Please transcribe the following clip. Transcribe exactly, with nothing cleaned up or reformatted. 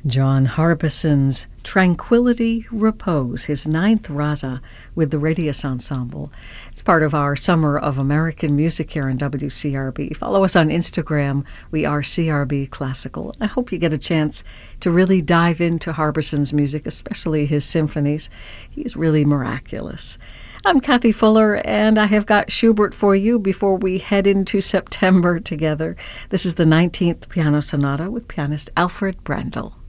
John Harbison's Tranquility Repose, his ninth Raza with the Radius Ensemble. It's part of our Summer of American Music here on W C R B. Follow us on Instagram. We are C R B Classical. I hope you get a chance to really dive into Harbison's music, especially his symphonies. He is really miraculous. I'm Kathy Fuller, and I have got Schubert for you before we head into September together. This is the nineteenth Piano Sonata with pianist Alfred Brandl.